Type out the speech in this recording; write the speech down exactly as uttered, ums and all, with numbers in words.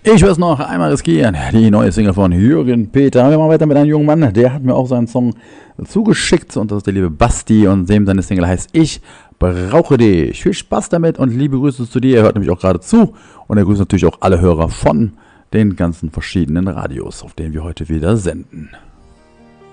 Ich will es noch einmal riskieren. Die neue Single von Jürgen Peter. Wir machen weiter mit einem jungen Mann. Der hat mir auch seinen Song zugeschickt. Und das ist der liebe Basti. Und dem seine Single heißt Ich brauche dich. Viel Spaß damit und liebe Grüße zu dir. Er hört nämlich auch gerade zu. Und er grüßt natürlich auch alle Hörer von den ganzen verschiedenen Radios, auf denen wir heute wieder senden.